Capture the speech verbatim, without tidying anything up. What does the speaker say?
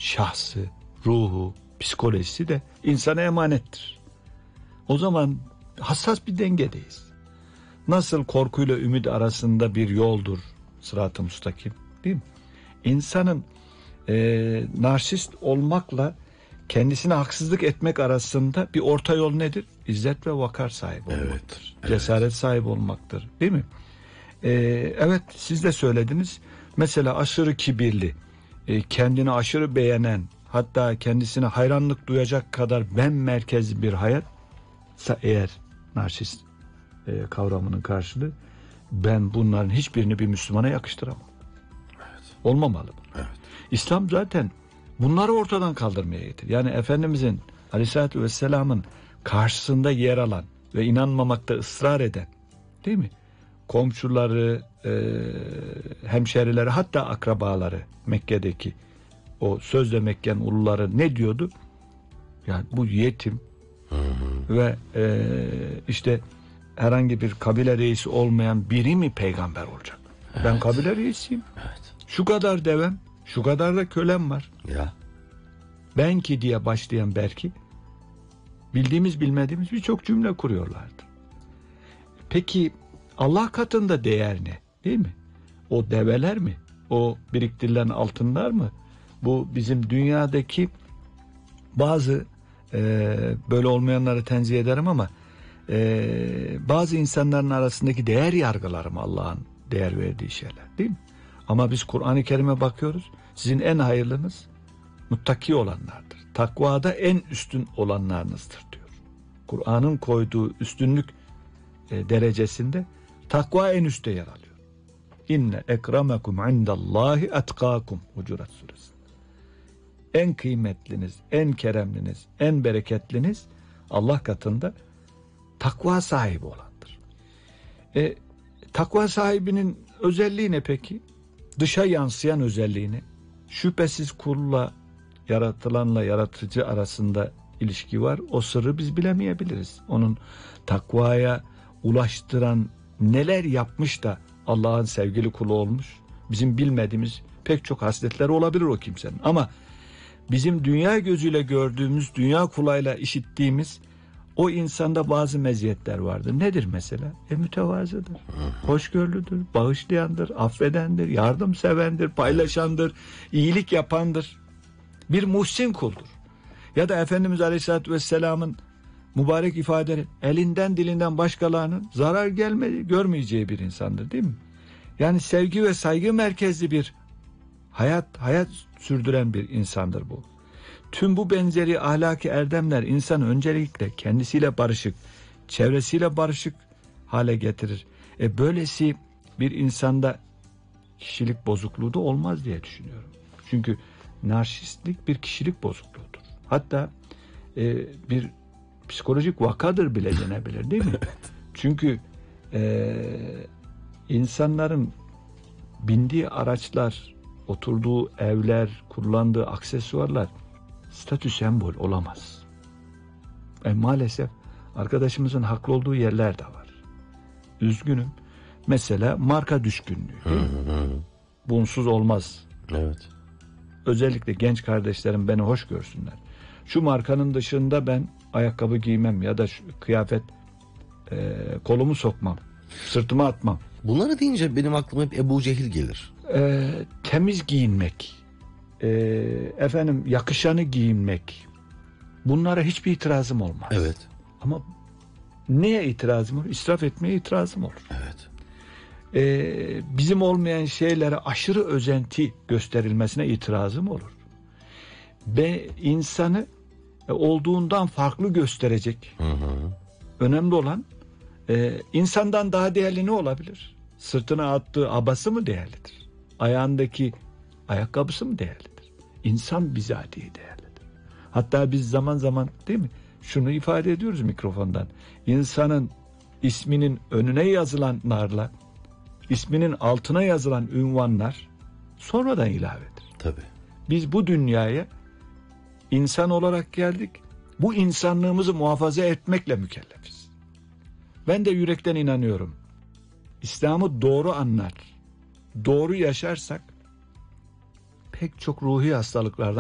şahsı, ruhu, psikolojisi de insana emanettir. O zaman hassas bir dengedeyiz. Nasıl korkuyla ümit arasında bir yoldur sırat-ı müstakim, değil mi? İnsanın e, narsist olmakla kendisine haksızlık etmek arasında bir orta yol nedir? İzzet ve vakar sahibi olmaktır. Evet, cesaret evet. sahibi olmaktır, değil mi? E, evet, siz de söylediniz. Mesela aşırı kibirli, e, kendini aşırı beğenen, hatta kendisine hayranlık duyacak kadar ben merkezli bir hayatsa eğer narsist e, kavramının karşılığı, ben bunların hiçbirini bir Müslümana yakıştıramam. Evet. Olmamalı bu. Evet. İslam zaten bunları ortadan kaldırmaya getir. Yani Efendimizin Aleyhisselatü Vesselam'ın karşısında yer alan ve inanmamakta ısrar eden, değil mi? Komşuları, e, hemşerileri, hatta akrabaları, Mekke'deki o sözde Mekke'nin uluları ne diyordu? Yani bu yetim hı hı. ve e, işte herhangi bir kabile reisi olmayan biri mi peygamber olacak? Evet. Ben kabile reisiyim. Evet. Şu kadar devem, şu kadar da kölem var. Ya. Ben ki diye başlayan belki bildiğimiz bilmediğimiz birçok cümle kuruyorlardı. Peki Allah katında değer ne? Değil mi? O develer mi? O biriktirilen altınlar mı? Bu bizim dünyadaki bazı e, böyle olmayanları tenzih ederim ama e, bazı insanların arasındaki değer yargıları mı Allah'ın değer verdiği şeyler, değil mi? Ama biz Kur'an-ı Kerim'e bakıyoruz. Sizin en hayırlınız muttaki olanlardır. Takvada en üstün olanlarınızdır diyor. Kur'an'ın koyduğu üstünlük e, derecesinde takva en üstte yer alıyor. İnne ekremekum indallahi etkakum. Hucurat suresi. En kıymetliniz, en keremliniz, en bereketliniz Allah katında takva sahibi olandır. E, takva sahibinin özelliği ne peki? Dışa yansıyan özelliğini, şüphesiz kulla, yaratılanla yaratıcı arasında ilişki var. O sırrı biz bilemeyebiliriz. Onun takvaya ulaştıran neler yapmış da Allah'ın sevgili kulu olmuş. Bizim bilmediğimiz pek çok hasletleri olabilir o kimsenin. Ama bizim dünya gözüyle gördüğümüz, dünya kulağıyla işittiğimiz o insanda bazı meziyetler vardır. Nedir mesela? E mütevazıdır, hoşgörülüdür, bağışlayandır, affedendir, yardımsevendir, paylaşandır, iyilik yapandır. Bir muhsin kuldur. Ya da Efendimiz Aleyhisselatü Vesselam'ın mübarek ifadeleri, elinden dilinden başkalarının zarar gelmedi, görmeyeceği bir insandır, değil mi? Yani sevgi ve saygı merkezli bir hayat hayat sürdüren bir insandır bu. Tüm bu benzeri ahlaki erdemler insanı öncelikle kendisiyle barışık, çevresiyle barışık hale getirir. E böylesi bir insanda kişilik bozukluğu da olmaz diye düşünüyorum. Çünkü narsistlik bir kişilik bozukluğudur. Hatta e, bir psikolojik vakadır bile denebilir, değil mi? Çünkü e, insanların bindiği araçlar, oturduğu evler, kullandığı aksesuarlar statü sembol olamaz. E, maalesef arkadaşımızın haklı olduğu yerler de var. Üzgünüm. Mesela marka düşkünlüğü. Değil mi? Bunsuz olmaz. Evet. Özellikle genç kardeşlerim beni hoş görsünler. Şu markanın dışında ben ayakkabı giymem ya da şu kıyafet e, kolumu sokmam, sırtıma atmam. Bunları deyince benim aklıma hep Ebu Cehil gelir. E, temiz giyinmek, e, efendim yakışanı giyinmek, bunlara hiçbir itirazım olmaz. Evet. Ama neye itirazım olur? İsraf etmeye itirazım olur. Evet. Ee, bizim olmayan şeylere aşırı özenti gösterilmesine itirazım olur. Ve insanı olduğundan farklı gösterecek. Hı hı. Önemli olan e, insandan daha değerli ne olabilir? Sırtına attığı abası mı değerlidir? Ayağındaki ayakkabısı mı değerlidir? İnsan bizatihi değerlidir. Hatta biz zaman zaman, değil mi, şunu ifade ediyoruz mikrofondan. İnsanın isminin önüne yazılanlarla isminin altına yazılan ünvanlar sonradan ilavedir. Tabii. Biz bu dünyaya insan olarak geldik. Bu insanlığımızı muhafaza etmekle mükellefiz. Ben de yürekten inanıyorum. İslam'ı doğru anlar, doğru yaşarsak pek çok ruhi hastalıklardan